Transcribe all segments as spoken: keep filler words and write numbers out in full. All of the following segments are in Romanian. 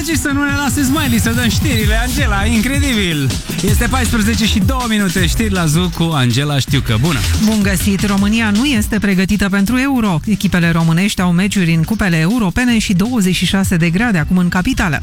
dragi, să nu ne lase Smiley să dăm știrile. Angela, incredibil! Este paisprezece și două minute, știri la Zoo cu Angela Știucă. Bună! Bun găsit! România nu este pregătită pentru Euro. Echipele românești au meciuri în cupele europene și douăzeci și șase de grade acum în capitală.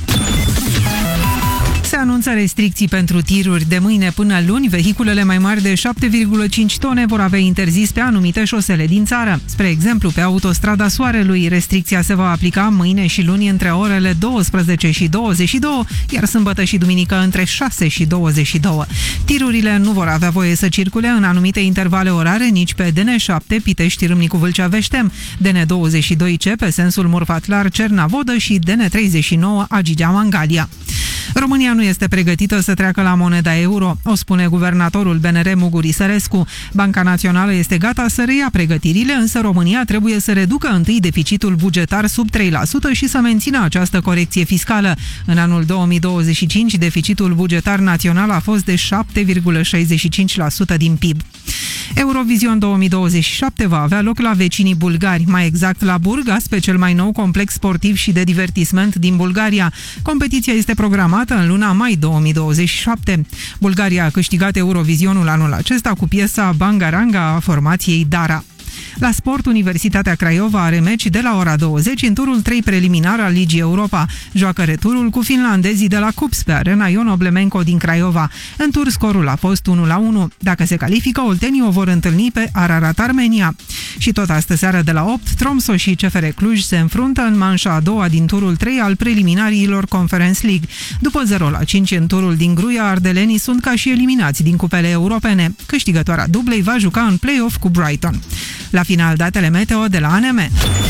Se anunță restricții pentru tiruri. De mâine până luni, vehiculele mai mari de șapte virgulă cinci tone vor avea interzis pe anumite șosele din țară. Spre exemplu, pe autostrada Soarelui, restricția se va aplica mâine și luni între orele douăsprezece și douăzeci și două, iar sâmbătă și duminică între șase și douăzeci și două. Tirurile nu vor avea voie să circule în anumite intervale orare nici pe D N șapte Pitești Râmnicu Vâlcea Veștem, D N douăzeci și doi C pe sensul Murfatlar Cernavodă și D N treizeci și nouă Agigea Mangalia. România nu este pregătită să treacă la moneda euro, o spune guvernatorul B N R Muguri Sărescu. Banca Națională este gata să reia pregătirile, însă România trebuie să reducă întâi deficitul bugetar sub trei la sută și să mențină această corecție fiscală. În anul două mii douăzeci și cinci, deficitul bugetar național a fost de șapte virgulă șaizeci și cinci la sută din P I B. Eurovision două mii douăzeci și șapte va avea loc la vecinii bulgari, mai exact la Burgas, pe cel mai nou complex sportiv și de divertisment din Bulgaria. Competiția este programată în luna mai două mii douăzeci și șapte. Bulgaria a câștigat Eurovisionul anul acesta cu piesa Bangaranga a formației Dara. La sport, Universitatea Craiova are meci de la ora douăzeci în turul trei preliminar al Ligii Europa. Joacă returul cu finlandezii de la Cups pe arena Ion Oblemenco din Craiova. În tur scorul a fost unu la unu. Dacă se califică, oltenii o vor întâlni pe Ararat Armenia. Și tot astă seară de la opt, Tromsø și C F R Cluj se înfruntă în manșa a doua din turul trei al preliminariilor Conference League. După zero la cinci în turul din Gruia, ardelenii sunt ca și eliminați din cupele europene. Câștigătoarea dublei va juca în play-off cu Brighton. La final, datele meteo de la A N M.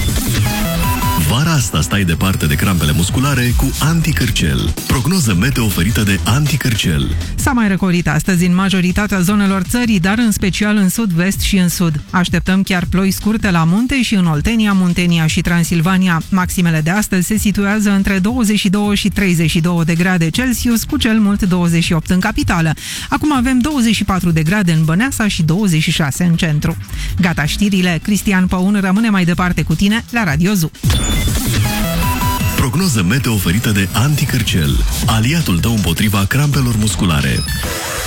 Vara asta stai departe de crampele musculare cu Anticârcel. Prognoză meteo oferită de Anticârcel. S-a mai răcorit astăzi în majoritatea zonelor țării, dar în special în sud-vest și în sud. Așteptăm chiar ploi scurte la munte și în Oltenia, Muntenia și Transilvania. Maximele de astăzi se situează între douăzeci și doi și treizeci și doi de grade Celsius, cu cel mult douăzeci și opt în capitală. Acum avem douăzeci și patru de grade în Băneasa și douăzeci și șase în centru. Gata știrile, Cristian Păun rămâne mai departe cu tine la Radio Zoo. Prognoză meteo oferită de Anticârcel, aliatul tău împotriva crampelor musculare.